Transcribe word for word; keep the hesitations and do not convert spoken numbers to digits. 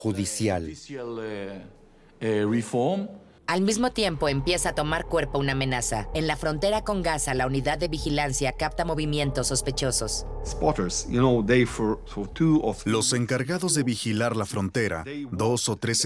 judicial. Al mismo tiempo empieza a tomar cuerpo una amenaza. En la frontera con Gaza, la unidad de vigilancia capta movimientos sospechosos. Los encargados de vigilar la frontera, dos o tres